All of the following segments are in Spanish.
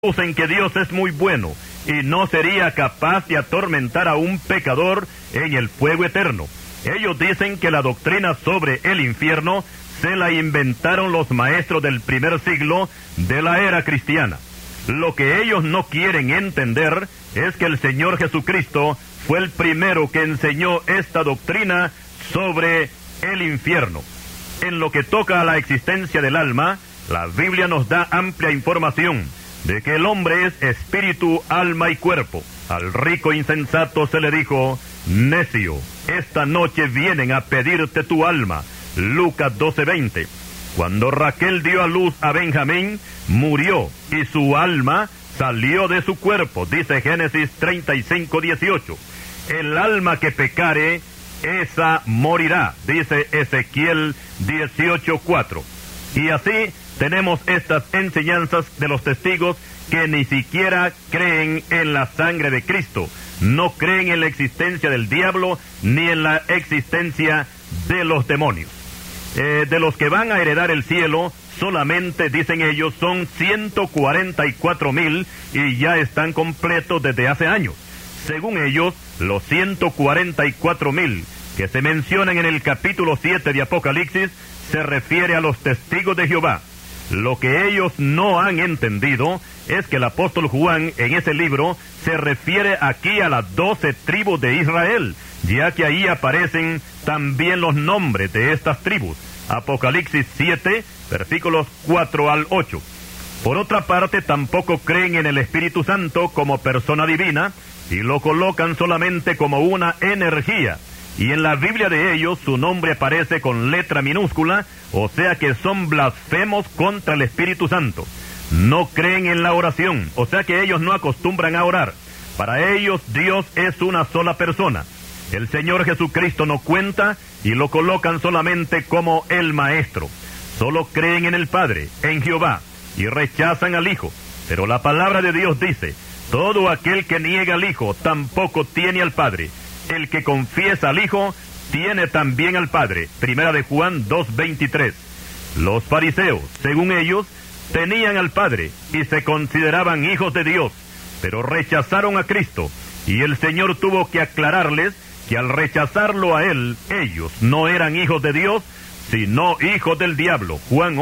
en que Dios es muy bueno y no sería capaz de atormentar a un pecador en el fuego eterno. Ellos dicen que la doctrina sobre el infierno se la inventaron los maestros del primer siglo de la era cristiana. Lo que ellos no quieren entender es que el Señor Jesucristo fue el primero que enseñó esta doctrina sobre el infierno. En lo que toca a la existencia del alma, la Biblia nos da amplia información de que el hombre es espíritu, alma y cuerpo. Al rico insensato se le dijo: necio, esta noche vienen a pedirte tu alma. Lucas 12:20. Cuando Raquel dio a luz a Benjamín, murió y su alma salió de su cuerpo, dice Génesis 35:18. El alma que pecare, esa morirá, dice Ezequiel 18:4. Y así tenemos estas enseñanzas de los testigos que ni siquiera creen en la sangre de Cristo, no creen en la existencia del diablo ni en la existencia de los demonios. De los que van a heredar el cielo, solamente, dicen ellos, son 144,000 y ya están completos desde hace años. Según ellos, los 144,000 que se mencionan en el capítulo 7 de Apocalipsis se refiere a los testigos de Jehová. Lo que ellos no han entendido es que el apóstol Juan en ese libro se refiere aquí a las 12 tribus de Israel, ya que ahí aparecen también los nombres de estas tribus. Apocalipsis 7, versículos 4 al 8. Por otra parte, tampoco creen en el Espíritu Santo como persona divina y lo colocan solamente como una energía. Y en la Biblia de ellos su nombre aparece con letra minúscula, o sea que son blasfemos contra el Espíritu Santo. No creen en la oración, o sea que ellos no acostumbran a orar. Para ellos Dios es una sola persona. El Señor Jesucristo no cuenta y lo colocan solamente como el Maestro. Solo creen en el Padre, en Jehová, y rechazan al Hijo. Pero la palabra de Dios dice: todo aquel que niega al Hijo tampoco tiene al Padre. El que confiesa al Hijo tiene también al Padre. Primera de Juan 2:23. Los fariseos, según ellos, tenían al Padre y se consideraban hijos de Dios, pero rechazaron a Cristo, y el Señor tuvo que aclararles que al rechazarlo a Él, ellos no eran hijos de Dios, sino hijos del diablo. Juan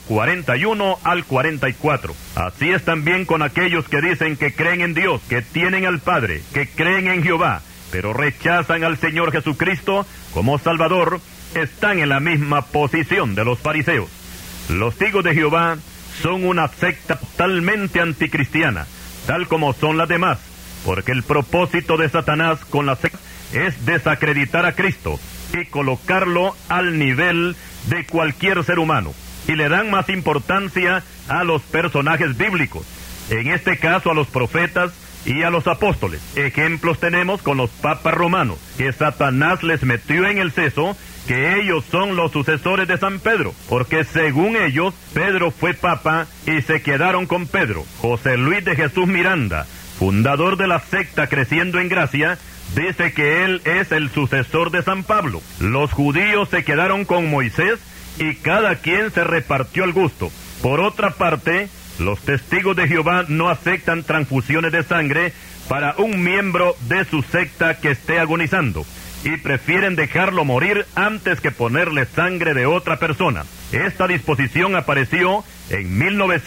8:41 al 44. Así es también con aquellos que dicen que creen en Dios, que tienen al Padre, que creen en Jehová, pero rechazan al Señor Jesucristo como Salvador. Están en la misma posición de los fariseos. Los testigos de Jehová son una secta totalmente anticristiana, tal como son las demás, porque el propósito de Satanás con la secta es desacreditar a Cristo y colocarlo al nivel de cualquier ser humano, y le dan más importancia a los personajes bíblicos, en este caso a los profetas y a los apóstoles. Ejemplos tenemos con los papas romanos, que Satanás les metió en el seso que ellos son los sucesores de San Pedro, porque según ellos, Pedro fue papa y se quedaron con Pedro. José Luis de Jesús Miranda, fundador de la secta Creciendo en Gracia, dice que él es el sucesor de San Pablo. Los judíos se quedaron con Moisés y cada quien se repartió el gusto. Por otra parte, los testigos de Jehová no aceptan transfusiones de sangre para un miembro de su secta que esté agonizando, y prefieren dejarlo morir antes que ponerle sangre de otra persona. Esta disposición apareció en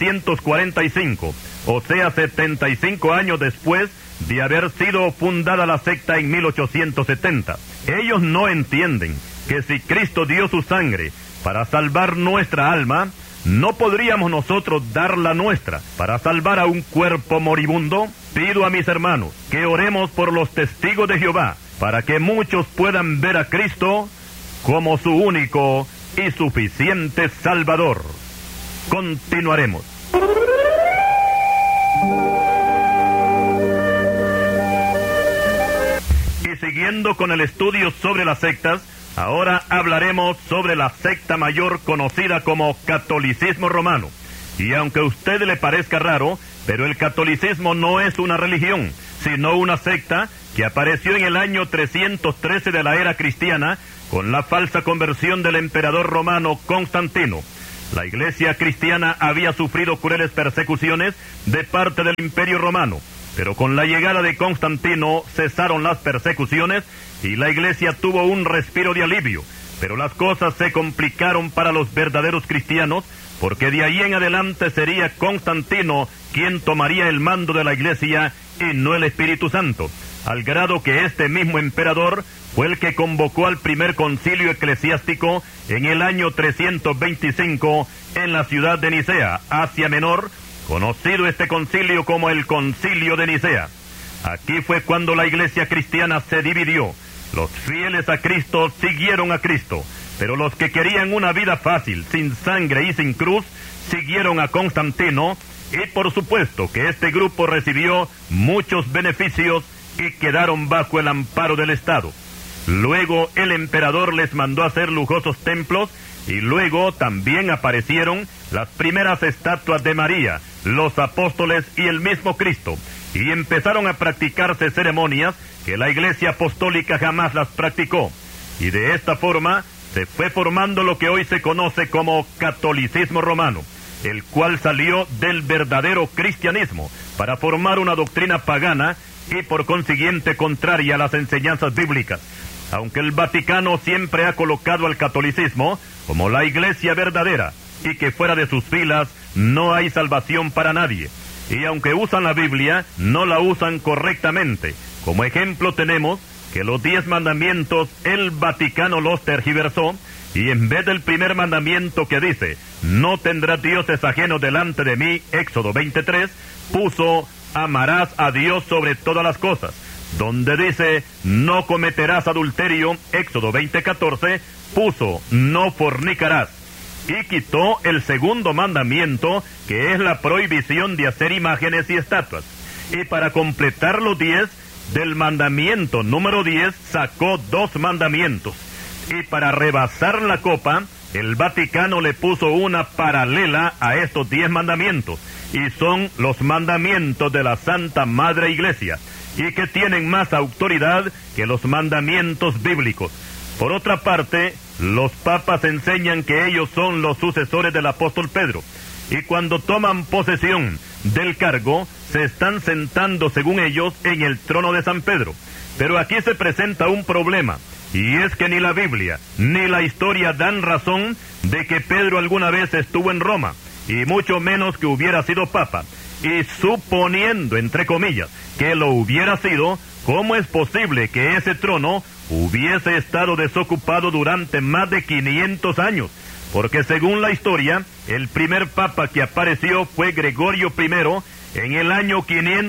1945, o sea 75 años después de haber sido fundada la secta en 1870. Ellos no entienden que si Cristo dio su sangre para salvar nuestra alma, ¿no podríamos nosotros dar la nuestra para salvar a un cuerpo moribundo? Pido a mis hermanos que oremos por los testigos de Jehová, para que muchos puedan ver a Cristo como su único y suficiente Salvador. Continuaremos. Y siguiendo con el estudio sobre las sectas, ahora hablaremos sobre la secta mayor conocida como catolicismo romano. Y aunque a usted le parezca raro, pero el catolicismo no es una religión, sino una secta que apareció en el año 313 de la era cristiana con la falsa conversión del emperador romano Constantino. La iglesia cristiana había sufrido crueles persecuciones de parte del Imperio Romano, pero con la llegada de Constantino cesaron las persecuciones y la iglesia tuvo un respiro de alivio. Pero las cosas se complicaron para los verdaderos cristianos, porque de ahí en adelante sería Constantino quien tomaría el mando de la iglesia y no el Espíritu Santo, al grado que este mismo emperador fue el que convocó al primer concilio eclesiástico en el año 325 en la ciudad de Nicea, Asia Menor, conocido este concilio como el Concilio de Nicea. Aquí fue cuando la iglesia cristiana se dividió. Los fieles a Cristo siguieron a Cristo, pero los que querían una vida fácil, sin sangre y sin cruz, siguieron a Constantino, y por supuesto que este grupo recibió muchos beneficios y quedaron bajo el amparo del Estado. Luego el emperador les mandó hacer lujosos templos, y luego también aparecieron las primeras estatuas de María, los apóstoles y el mismo Cristo, y empezaron a practicarse ceremonias que la Iglesia Apostólica jamás las practicó. Y de esta forma se fue formando lo que hoy se conoce como catolicismo romano, el cual salió del verdadero cristianismo para formar una doctrina pagana y por consiguiente contraria a las enseñanzas bíblicas. Aunque el Vaticano siempre ha colocado al catolicismo como la iglesia verdadera y que fuera de sus filas no hay salvación para nadie. Y aunque usan la Biblia, no la usan correctamente. Como ejemplo tenemos que los 10 mandamientos el Vaticano los tergiversó, y en vez del primer mandamiento que dice, no tendrás dioses ajenos delante de mí, Éxodo 23, puso, amarás a Dios sobre todas las cosas. Donde dice, no cometerás adulterio, Éxodo 20:14, puso, no fornicarás. Y quitó el segundo mandamiento, que es la prohibición de hacer imágenes y estatuas. Y para completar los 10, del mandamiento número 10 sacó 2 mandamientos. Y para rebasar la copa, el Vaticano le puso una paralela a estos 10 mandamientos. Y son los mandamientos de la Santa Madre Iglesia, y que tienen más autoridad que los mandamientos bíblicos. Por otra parte, los papas enseñan que ellos son los sucesores del apóstol Pedro, y cuando toman posesión del cargo, se están sentando, según ellos, en el trono de San Pedro. Pero aquí se presenta un problema, y es que ni la Biblia ni la historia dan razón de que Pedro alguna vez estuvo en Roma, y mucho menos que hubiera sido papa. Y suponiendo, entre comillas, que lo hubiera sido, ¿cómo es posible que ese trono hubiese estado desocupado durante más de 500 años? Porque según la historia, el primer papa que apareció fue Gregorio I en el año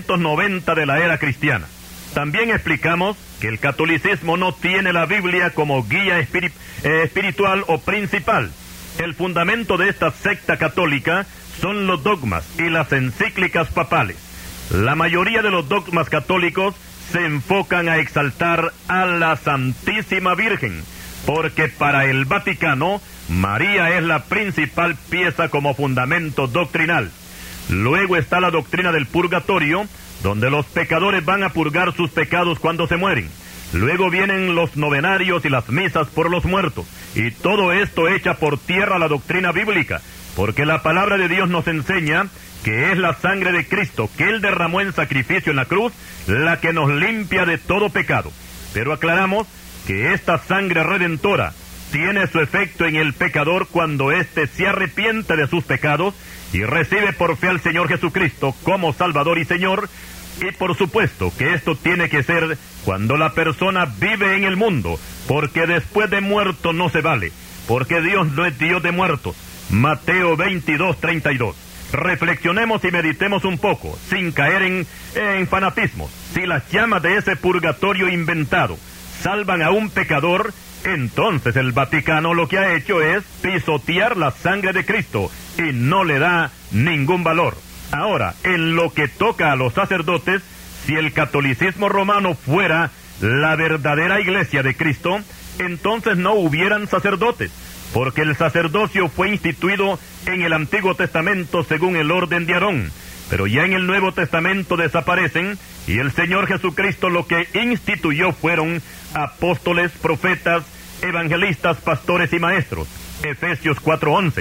590 de la era cristiana. También explicamos que el catolicismo no tiene la Biblia como guía espiritual o principal. El fundamento de esta secta católica son los dogmas y las encíclicas papales. La mayoría de los dogmas católicos se enfocan a exaltar a la Santísima Virgen, porque para el Vaticano, María es la principal pieza como fundamento doctrinal. Luego está la doctrina del purgatorio, donde los pecadores van a purgar sus pecados cuando se mueren. Luego vienen los novenarios y las misas por los muertos, y todo esto echa por tierra la doctrina bíblica, porque la palabra de Dios nos enseña que es la sangre de Cristo que Él derramó en sacrificio en la cruz, la que nos limpia de todo pecado. Pero aclaramos que esta sangre redentora tiene su efecto en el pecador cuando éste se arrepiente de sus pecados y recibe por fe al Señor Jesucristo como Salvador y Señor. Y por supuesto que esto tiene que ser cuando la persona vive en el mundo, porque después de muerto no se vale, porque Dios no es Dios de muertos. Mateo 22:32. Reflexionemos y meditemos un poco, sin caer en fanatismos. Si las llamas de ese purgatorio inventado salvan a un pecador, entonces el Vaticano lo que ha hecho es pisotear la sangre de Cristo y no le da ningún valor. Ahora, en lo que toca a los sacerdotes, si el catolicismo romano fuera la verdadera iglesia de Cristo, entonces no hubieran sacerdotes, porque el sacerdocio fue instituido en el Antiguo Testamento según el orden de Aarón, pero ya en el Nuevo Testamento desaparecen, y el Señor Jesucristo lo que instituyó fueron apóstoles, profetas, evangelistas, pastores y maestros. Efesios 4:11.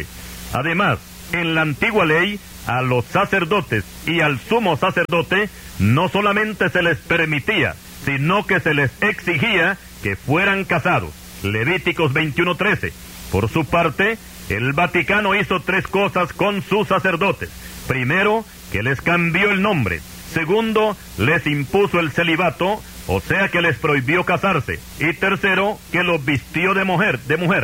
Además, en la antigua ley, a los sacerdotes y al sumo sacerdote no solamente se les permitía, sino que se les exigía que fueran casados. Levíticos 21:13. Por su parte, el Vaticano hizo 3 cosas con sus sacerdotes. Primero, que les cambió el nombre. Segundo, les impuso el celibato, o sea que les prohibió casarse. Y tercero, que los vistió de mujer.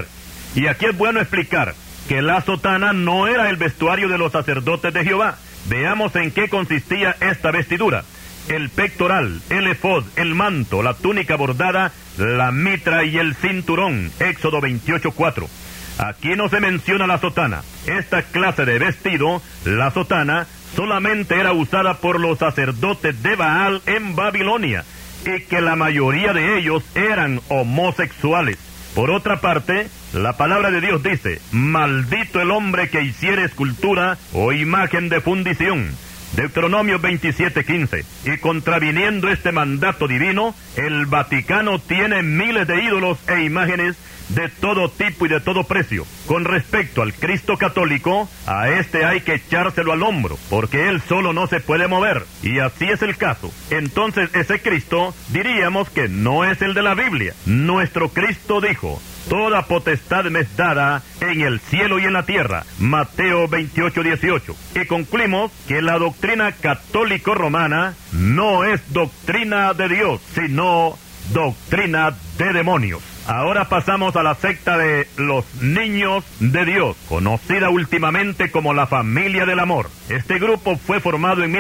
Y aquí es bueno explicar que la sotana no era el vestuario de los sacerdotes de Jehová. Veamos en qué consistía esta vestidura: el pectoral, el efod, el manto, la túnica bordada, la mitra y el cinturón. Éxodo 28:4. Aquí no se menciona la sotana. Esta clase de vestido, la sotana, solamente era usada por los sacerdotes de Baal en Babilonia, y que la mayoría de ellos eran homosexuales. Por otra parte, la palabra de Dios dice: maldito el hombre que hiciere escultura o imagen de fundición. Deuteronomio 27:15. Y contraviniendo este mandato divino, el Vaticano tiene miles de ídolos e imágenes de todo tipo y de todo precio. Con respecto al Cristo católico, a este hay que echárselo al hombro, porque él solo no se puede mover, y así es el caso. Entonces ese Cristo diríamos que no es el de la Biblia. Nuestro Cristo dijo: toda potestad me es dada en el cielo y en la tierra. Mateo 28:18. Y concluimos que la doctrina católico-romana no es doctrina de Dios, sino doctrina de demonios. Ahora pasamos a la secta de los Niños de Dios, conocida últimamente como la Familia del Amor. Este grupo fue formado en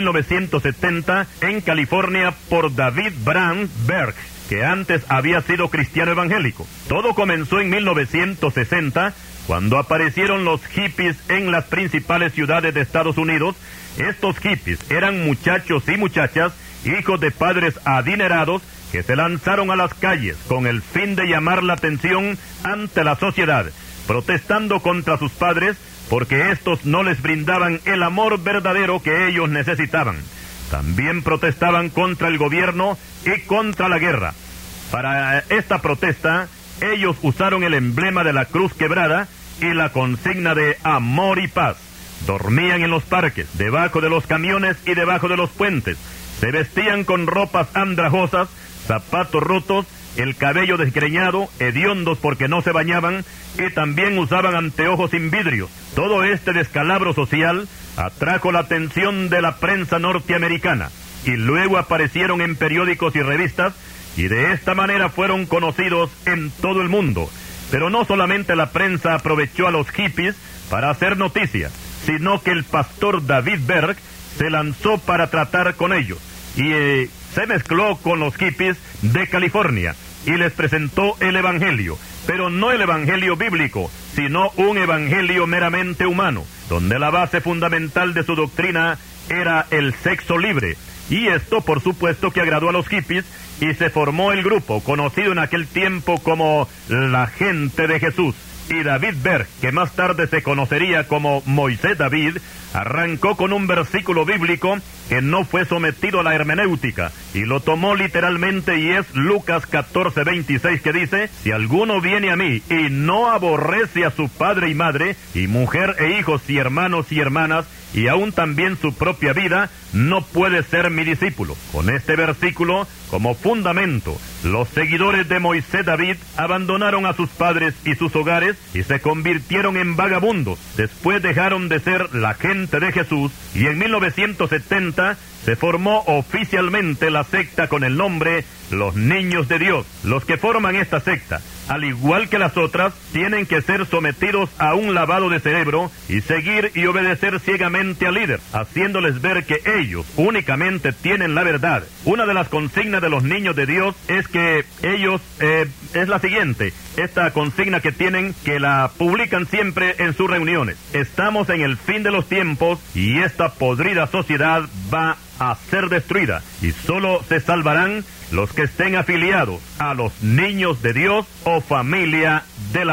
1970 en California por David Brandberg, que antes había sido cristiano evangélico. Todo comenzó en 1960, cuando aparecieron los hippies en las principales ciudades de Estados Unidos. Estos hippies eran muchachos y muchachas, hijos de padres adinerados, que se lanzaron a las calles con el fin de llamar la atención ante la sociedad, protestando contra sus padres porque estos no les brindaban el amor verdadero que ellos necesitaban. También protestaban contra el gobierno y contra la guerra. Para esta protesta, ellos usaron el emblema de la cruz quebrada y la consigna de amor y paz. Dormían en los parques, debajo de los camiones y debajo de los puentes. Se vestían con ropas andrajosas, zapatos rotos, el cabello desgreñado, hediondos porque no se bañaban, y también usaban anteojos sin vidrio. Todo este descalabro social atrajo la atención de la prensa norteamericana, y luego aparecieron en periódicos y revistas, y de esta manera fueron conocidos en todo el mundo. Pero no solamente la prensa aprovechó a los hippies para hacer noticia, sino que el pastor David Berg se lanzó para tratar con ellos, y se mezcló con los hippies de California y les presentó el evangelio, pero no el evangelio bíblico, sino un evangelio meramente humano, donde la base fundamental de su doctrina era el sexo libre. Y esto, por supuesto, que agradó a los hippies, y se formó el grupo conocido en aquel tiempo como la Gente de Jesús. Y David Berg, que más tarde se conocería como Moisés David, arrancó con un versículo bíblico que no fue sometido a la hermenéutica, y lo tomó literalmente, y es Lucas 14:26, que dice: si alguno viene a mí y no aborrece a su padre y madre, y mujer e hijos y hermanos y hermanas, y aún también su propia vida, no puede ser mi discípulo. Con este versículo como fundamento, los seguidores de Moisés David abandonaron a sus padres y sus hogares y se convirtieron en vagabundos. Después dejaron de ser la Gente de Jesús, y en 1970 se formó oficialmente la secta con el nombre Los Niños de Dios. Los que forman esta secta, al igual que las otras, tienen que ser sometidos a un lavado de cerebro y seguir y obedecer ciegamente al líder, haciéndoles ver que ellos únicamente tienen la verdad. Una de las consignas de los Niños de Dios es que ellos, es la siguiente: esta consigna que tienen, que la publican siempre en sus reuniones: estamos en el fin de los tiempos y esta podrida sociedad va a ser destruida, y solo se salvarán los que estén afiliados a los Niños de Dios o Familia del Amor.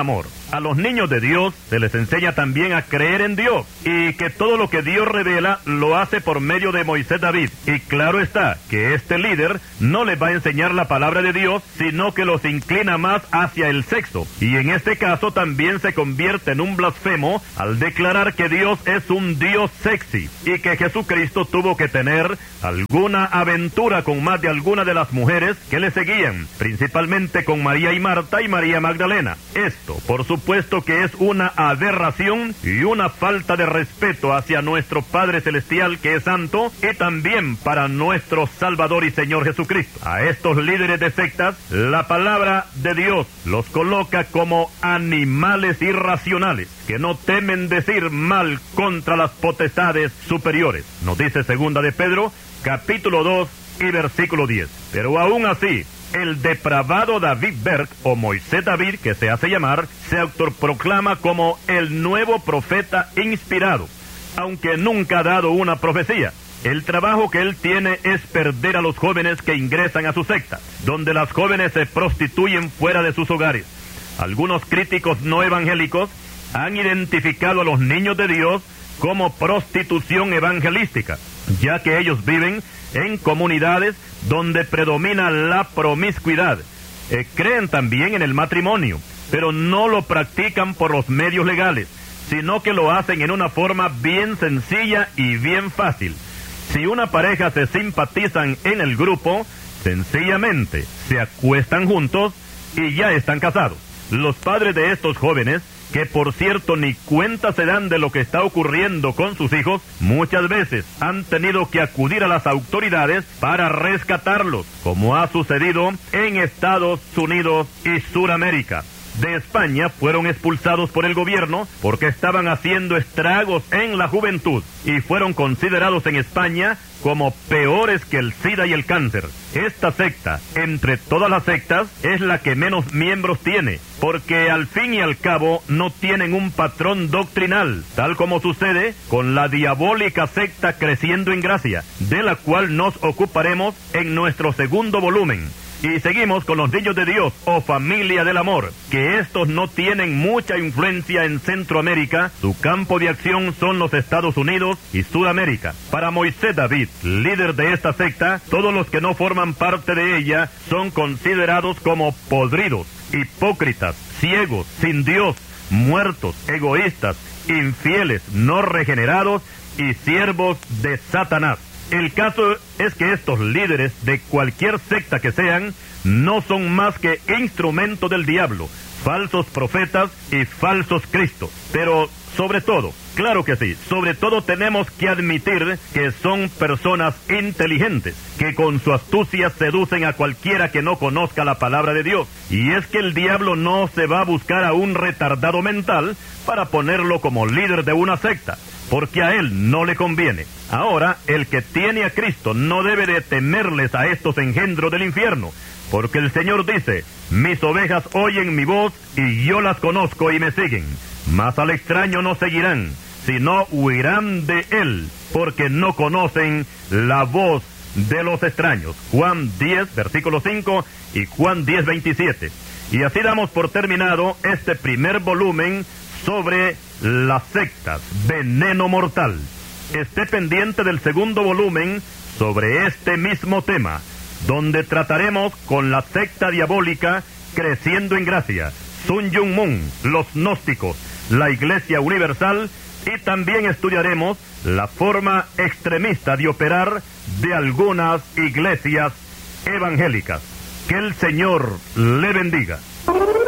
A los niños de Dios se les enseña también a creer en Dios y que todo lo que Dios revela lo hace por medio de Moisés David. Y claro está que este líder no les va a enseñar la palabra de Dios, sino que los inclina más hacia el sexo. Y en este caso también se convierte en un blasfemo al declarar que Dios es un Dios sexy y que Jesucristo tuvo que tener alguna aventura con más de alguna de las mujeres que le seguían, principalmente con María y Marta y María Magdalena. Esto, por supuesto que es una aberración y una falta de respeto hacia nuestro Padre Celestial que es santo y también para nuestro Salvador y Señor Jesucristo. A estos líderes de sectas, la palabra de Dios los coloca como animales irracionales que no temen decir mal contra las potestades superiores. Nos dice segunda de Pedro, capítulo 2 y versículo 10. Pero aún así, el depravado David Berg, o Moisés David, que se hace llamar, se autoproclama como el nuevo profeta inspirado, aunque nunca ha dado una profecía. El trabajo que él tiene es perder a los jóvenes que ingresan a su secta, donde las jóvenes se prostituyen fuera de sus hogares. Algunos críticos no evangélicos han identificado a los niños de Dios como prostitución evangelística, ya que ellos viven en comunidades donde predomina la promiscuidad. Creen también en el matrimonio, pero no lo practican por los medios legales, sino que lo hacen en una forma bien sencilla y bien fácil. Si una pareja se simpatizan en el grupo, sencillamente se acuestan juntos y ya están casados. Los padres de estos jóvenes, que por cierto ni cuenta se dan de lo que está ocurriendo con sus hijos, muchas veces han tenido que acudir a las autoridades para rescatarlos, como ha sucedido en Estados Unidos y Suramérica. De España fueron expulsados por el gobierno porque estaban haciendo estragos en la juventud y fueron considerados en España como peores que el SIDA y el cáncer. Esta secta, entre todas las sectas, es la que menos miembros tiene, porque al fin y al cabo no tienen un patrón doctrinal, tal como sucede con la diabólica secta Creciendo en Gracia, de la cual nos ocuparemos en nuestro segundo volumen. Y seguimos con los niños de Dios, o familia del amor, que estos no tienen mucha influencia en Centroamérica. Su campo de acción son los Estados Unidos y Sudamérica. Para Moisés David, líder de esta secta, todos los que no forman parte de ella son considerados como podridos, hipócritas, ciegos, sin Dios, muertos, egoístas, infieles, no regenerados y siervos de Satanás. El caso es que estos líderes de cualquier secta que sean, no son más que instrumentos del diablo, falsos profetas y falsos cristos. Pero sobre todo, claro que sí, sobre todo tenemos que admitir que son personas inteligentes, que con su astucia seducen a cualquiera que no conozca la palabra de Dios. Y es que el diablo no se va a buscar a un retardado mental para ponerlo como líder de una secta, porque a él no le conviene. Ahora, el que tiene a Cristo no debe de temerles a estos engendros del infierno, porque el Señor dice, mis ovejas oyen mi voz y yo las conozco y me siguen, mas al extraño no seguirán, sino huirán de él, porque no conocen la voz de los extraños. Juan 10, versículo 5 y Juan 10, 27. Y así damos por terminado este primer volumen sobre las sectas, veneno mortal. Esté pendiente del segundo volumen sobre este mismo tema, donde trataremos con la secta diabólica Creciendo en Gracia, Sun Myung Moon, los gnósticos, la Iglesia Universal, y también estudiaremos la forma extremista de operar de algunas iglesias evangélicas. Que el Señor le bendiga.